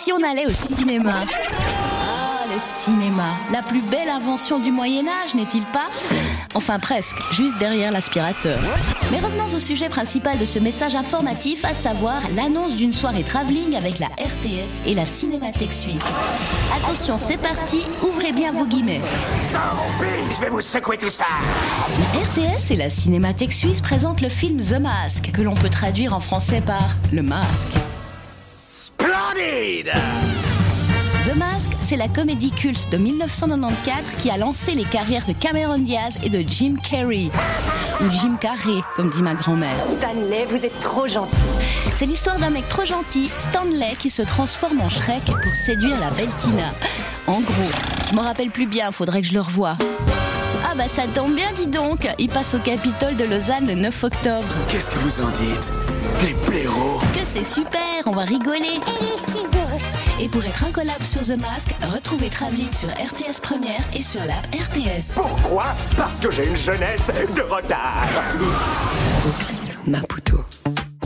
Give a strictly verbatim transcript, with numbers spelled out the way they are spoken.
si on allait au cinéma? Ah, le cinéma, la plus belle invention du Moyen-Âge, n'est-il pas? Enfin presque, juste derrière l'aspirateur. Mais revenons au sujet principal de ce message informatif, à savoir l'annonce d'une soirée travelling avec la R T S et la Cinémathèque suisse. Attention, c'est parti, ouvrez bien vos guillemets. Zombie, je vais vous secouer tout ça. La R T S et la Cinémathèque suisse présentent le film The Mask, que l'on peut traduire en français par Le Masque. Splendide. The Mask, c'est la comédie culte de dix-neuf cent quatre-vingt-quatorze qui a lancé les carrières de Cameron Diaz et de Jim Carrey. Ou Jim Carrey, comme dit ma grand-mère. Stanley, vous êtes trop gentil. C'est l'histoire d'un mec trop gentil, Stanley, qui se transforme en Shrek pour séduire la belle Tina. En gros, je m'en rappelle plus bien, faudrait que je le revoie. Ah bah ça tombe bien, dis donc. Il passe au Capitole de Lausanne le neuf octobre. Qu'est-ce que vous en dites? Les blaireaux. Que c'est super, on va rigoler. Et pour être incollable sur The Mask, retrouvez Travelling sur R T S Première et sur l'app R T S. Pourquoi? Parce que j'ai une jeunesse de retard. Brooklyn, Maputo.